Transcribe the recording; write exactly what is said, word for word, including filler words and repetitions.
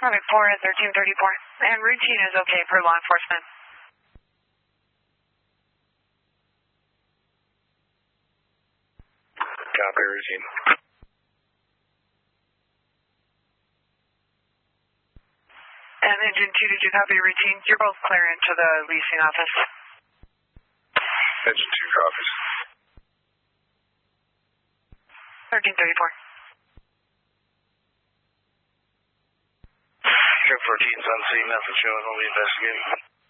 Runway four at thirteen thirty-four. And routine is okay per law enforcement. Copy routine. And engine two, did you copy routine? You're both clear into the leasing office. Engine two copies. thirteen thirty-four. Trip fourteen's on scene, nothing showing, we'll be investigating.